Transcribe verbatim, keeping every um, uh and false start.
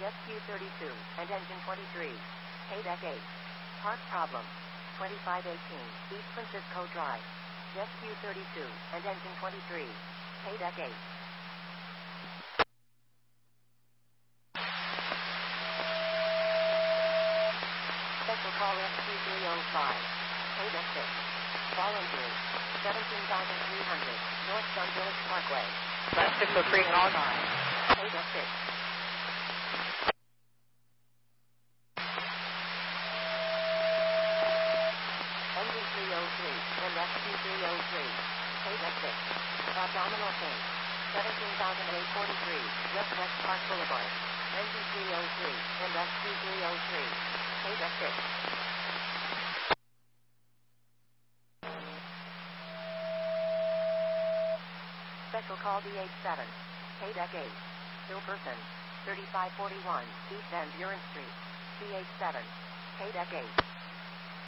S Q thirty-two, and engine twenty-three. Paydeck eight. Part problem. twenty-five eighteen, East Francisco Drive. S Q thirty-two, and engine twenty-three. Paydeck eight. Special call S Q three oh five. Paydeck six. Volunteers. seventeen thousand three hundred, North Sun Village Parkway. That's six oh three call. Paydeck six. Engine three oh three, and S Q three oh three. Paydeck six. Abdominal pain. seventeen thousand eight hundred forty-three, West West Park Boulevard. Engine three oh three, and S Q three oh three. Paydeck six. Special call D eighty-seven. Paydeck eight. Bill Person. thirty-five forty-one, East End Buren Street. D eighty-seven. Paydeck eight.